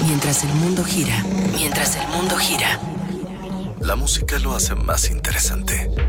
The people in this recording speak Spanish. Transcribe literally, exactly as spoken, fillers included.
Mientras el mundo gira, mientras el mundo gira. La música lo hace más interesante.